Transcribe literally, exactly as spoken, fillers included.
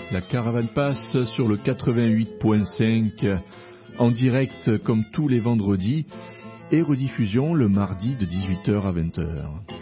La caravane passe sur le quatre-vingt-huit point cinq en direct comme tous les vendredis et rediffusion le mardi de dix-huit heures à vingt heures.